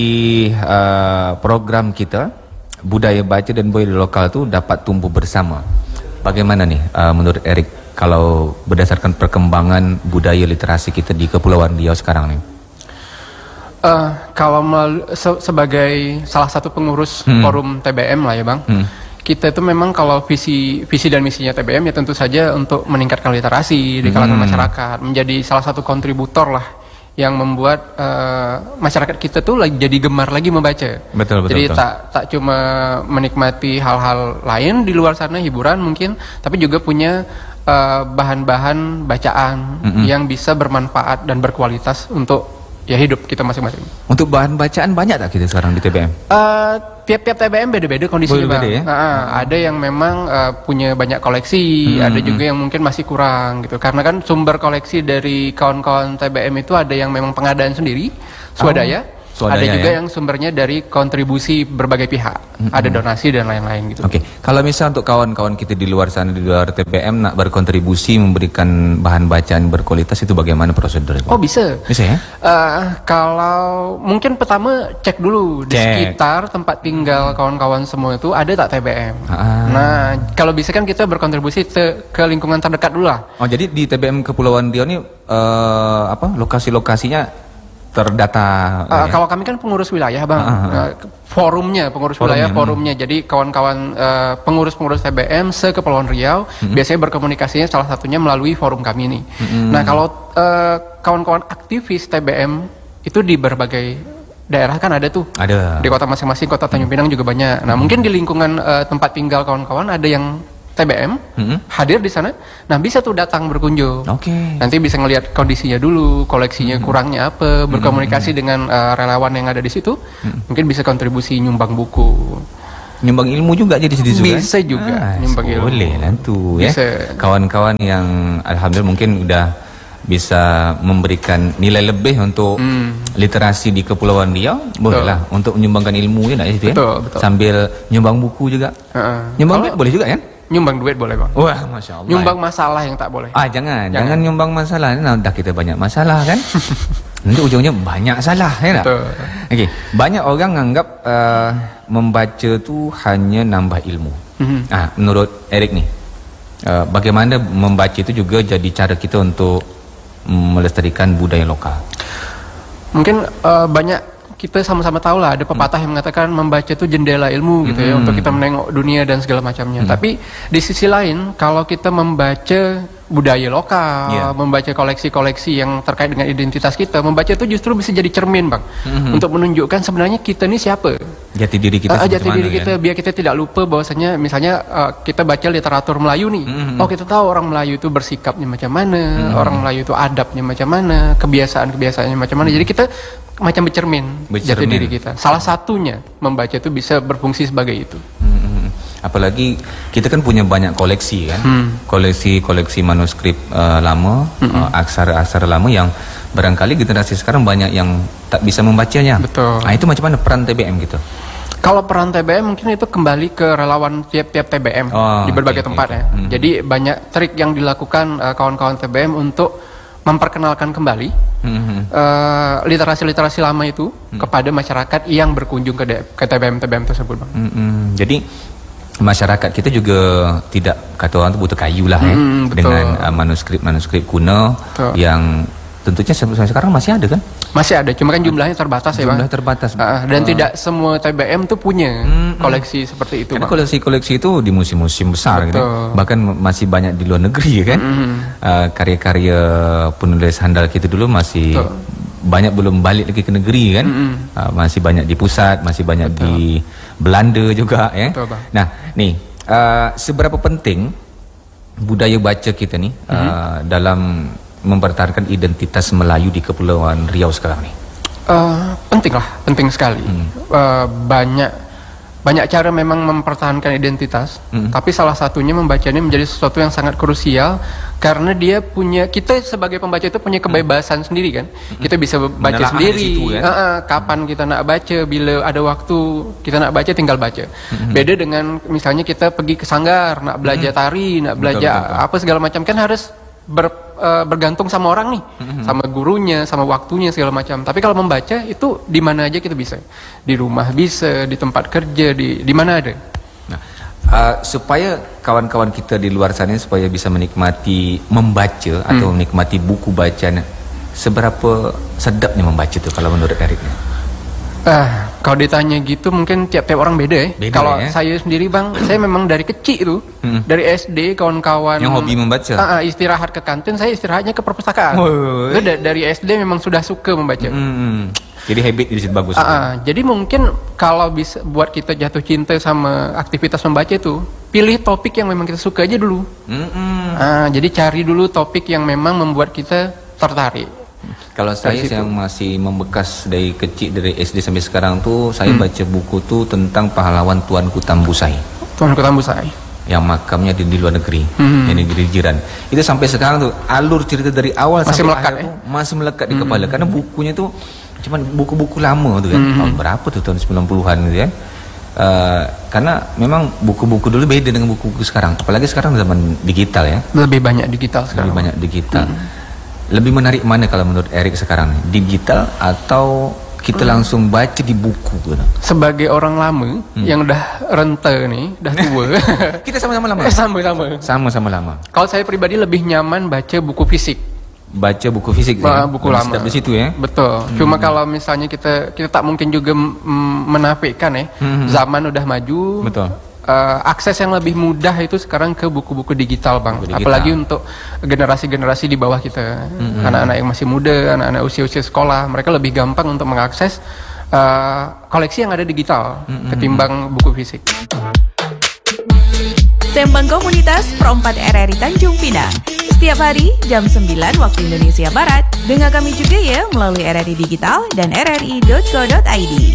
program kita budaya baca dan budaya lokal itu dapat tumbuh bersama. Bagaimana nih menurut Erik kalau berdasarkan perkembangan budaya literasi kita di Kepulauan Riau sekarang nih? Kalau sebagai salah satu pengurus forum TBM lah ya Bang, kita itu memang kalau visi dan misinya TBM ya tentu saja untuk meningkatkan literasi di kalangan masyarakat, menjadi salah satu kontributor lah yang membuat masyarakat kita tuh jadi gemar lagi membaca. Betul. Jadi tak cuma menikmati hal-hal lain di luar sana, hiburan mungkin, tapi juga punya bahan-bahan bacaan yang bisa bermanfaat dan berkualitas untuk ya hidup kita masing-masing. Untuk bahan bacaan banyak tak kita sekarang di TBM? Tiap-tiap TBM beda-beda kondisinya Bang. Ya? Ada yang memang punya banyak koleksi, ada juga yang mungkin masih kurang gitu. Karena kan sumber koleksi dari kawan-kawan TBM itu ada yang memang pengadaan sendiri, swadaya. Ada juga yang sumbernya dari kontribusi berbagai pihak, ada donasi dan lain-lain gitu. Oke, kalau misal untuk kawan-kawan kita di luar sana, di luar TBM nak berkontribusi memberikan bahan bacaan berkualitas itu bagaimana prosedurnya? Oh bisa. Bisa ya? Kalau mungkin pertama cek dulu di sekitar tempat tinggal kawan-kawan semua itu ada tak TBM. Nah kalau bisa kan kita berkontribusi ke lingkungan terdekat dulu lah. Oh jadi di TBM Kepulauan Riau ini lokasi-lokasinya terdata. Kalau kami kan pengurus wilayah Bang, forumnya forumnya. Jadi kawan-kawan pengurus TBM se-Kepulauan Riau biasanya berkomunikasinya salah satunya melalui forum kami ini. Nah kalau kawan-kawan aktivis TBM itu di berbagai daerah kan ada tuh. Ada. Di kota masing-masing, kota Tanjung Pinang juga banyak. Nah mungkin di lingkungan tempat tinggal kawan-kawan ada yang TBM hadir di sana, nah bisa tuh datang berkunjung. Nanti bisa ngelihat kondisinya dulu, koleksinya kurangnya apa, berkomunikasi dengan relawan yang ada di situ, mungkin bisa kontribusi nyumbang buku, nyumbang ilmu juga jadi situ bisa juga nyumbang ilmu. Boleh lah tuh ya. Kawan-kawan yang alhamdulillah mungkin udah bisa memberikan nilai lebih untuk literasi di Kepulauan Riau, bolehlah untuk menyumbangkan ilmu ya, betul. Sambil nyumbang buku juga. Nyumbang duit boleh juga kan? Nyumbang duit boleh Bang. Wah, Masya Allah. Nyumbang masalah yang tak boleh. Jangan nyumbang masalah. Nah, udah kita banyak masalah kan. Nanti ujungnya banyak salah ya. Oke, banyak orang anggap membaca tuh hanya nambah ilmu. Menurut Erik nih, bagaimana membaca itu juga jadi cara kita untuk melestarikan budaya lokal? Mungkin banyak kita sama-sama tahu lah ada pepatah yang mengatakan membaca itu jendela ilmu gitu ya, untuk kita menengok dunia dan segala macamnya. Tapi di sisi lain kalau kita membaca budaya lokal, membaca koleksi-koleksi yang terkait dengan identitas kita, membaca itu justru bisa jadi cermin Bang, untuk menunjukkan sebenarnya kita ini siapa, jati diri kita, biar kita tidak lupa bahwasanya misalnya kita baca literatur Melayu nih, kita tahu orang Melayu itu bersikapnya macam mana, orang Melayu itu adabnya macam mana, kebiasaan-kebiasaannya macam mana. Jadi kita macam bercermin jati diri kita. Salah satunya membaca itu bisa berfungsi sebagai itu. Apalagi kita kan punya banyak koleksi kan, koleksi manuskrip lama, aksara-aksara lama yang barangkali generasi sekarang banyak yang tak bisa membacanya. Betul. Nah itu macam mana peran TBM gitu? Kalau peran TBM mungkin itu kembali ke relawan tiap-tiap TBM di berbagai tempat ya. Jadi banyak trik yang dilakukan kawan-kawan TBM untuk memperkenalkan kembali literasi-literasi lama itu kepada masyarakat yang berkunjung ke TBM tersebut Bang. Jadi masyarakat kita juga tidak, kata orang itu butuh kayu lah ya, dengan manuskrip kuno yang tentunya sampai sekarang masih ada kan? Masih ada, cuma kan jumlahnya terbatas ya Bang. Jumlah terbatas. Dan tidak semua TBM tuh punya koleksi seperti itu. Karena koleksi-koleksi itu di museum-museum besar gitu. Bahkan masih banyak di luar negeri kan. Karya-karya penulis handal kita dulu masih banyak belum balik lagi ke negeri kan. Masih banyak di pusat, masih banyak di Belanda juga ya. Nah, nih seberapa penting budaya baca kita nih dalam mempertahankan identitas Melayu di Kepulauan Riau sekarang nih? Penting sekali. Banyak cara memang mempertahankan identitas, tapi salah satunya membaca ini menjadi sesuatu yang sangat krusial karena kita sebagai pembaca itu punya kebebasan sendiri kan. Kita bisa baca sendiri, kapan kita nak baca, bila ada waktu kita nak baca tinggal baca. Beda dengan misalnya kita pergi ke sanggar nak belajar tari, nak belajar apa segala macam kan harus bergantung sama orang nih, sama gurunya, sama waktunya segala macam. Tapi kalau membaca itu di mana aja kita bisa, di rumah bisa, di tempat kerja, di mana ada. Nah, supaya kawan-kawan kita di luar sana supaya bisa menikmati membaca atau menikmati buku bacaan, seberapa sedapnya membaca itu kalau menurut Erik? Kalau ditanya gitu mungkin tiap-tiap orang beda ya. Kalau saya sendiri Bang, saya memang dari kecil itu, dari SD kawan-kawan yang hobi membaca. Istirahat ke kantin, saya istirahatnya ke perpustakaan. Itu dari SD memang sudah suka membaca. Jadi habit di situ bagus. Jadi mungkin kalau bisa buat kita jatuh cinta sama aktivitas membaca itu, pilih topik yang memang kita suka aja dulu. Jadi cari dulu topik yang memang membuat kita tertarik. Kalau saya yang masih membekas dari kecil, dari SD sampai sekarang tuh, saya baca buku tuh tentang pahlawan Tuanku Tambusai. Tuanku Tambusai. Yang makamnya di luar negeri, di negeri jiran. Itu sampai sekarang tuh alur cerita dari awal masih sampai melekat, akhir masih melekat di kepala. Karena bukunya tuh cuman buku-buku lama tuh kan. Tahun berapa tuh, tahun 90-an gitu kan. Karena memang buku-buku dulu beda dengan buku-buku sekarang. Apalagi sekarang zaman digital ya. Lebih banyak digital sekarang. Lebih banyak digital. Lebih menarik mana kalau menurut Erik sekarang? Digital atau kita langsung baca di buku gitu? Sebagai orang lama yang udah renta nih, udah tua. Kita sama-sama lama. Sama-sama lama. Kalau saya pribadi lebih nyaman baca buku fisik. Baca buku fisik buku lama di situ ya. Betul. Cuma kalau misalnya kita tak mungkin juga menafikan ya. Zaman udah maju. Betul. Akses yang lebih mudah itu sekarang ke buku-buku digital Bang. Apalagi untuk generasi-generasi di bawah kita. Anak-anak yang masih muda, anak-anak usia-usia sekolah, mereka lebih gampang untuk mengakses koleksi yang ada digital ketimbang buku fisik. Sembang Komunitas Pro 4 RRI Tanjung Pinang. Setiap hari jam 9 waktu Indonesia Barat. Dengar kami juga ya melalui RRI Digital dan rri.co.id.